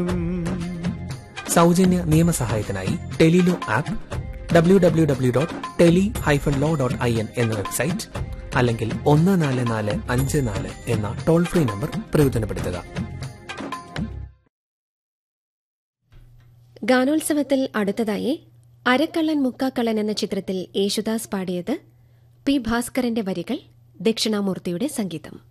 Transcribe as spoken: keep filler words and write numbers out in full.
സൗജന്യ നിയമസഹായത്തിനായി Tele-Law app, W W W dot tele hyphen law dot I N എന്ന website, അല്ലെങ്കിൽ ഒന്ന് നാല് നാല് അഞ്ച് നാല് എന്ന ടോൾ ഫ്രീ നമ്പർ പ്രയോജനപ്പെടുത്തുക. ഗാനോത്സവത്തിൽ അടുത്തതായി അരക്കള്ളൻ മുക്കാക്കള്ളൻ എന്ന ചിത്രത്തിൽ യേശുദാസ് പാടിയത്, പി ഭാസ്കരന്റെ വരികൾ, ദക്ഷിണാമൂർത്തിയുടെ സംഗീതം.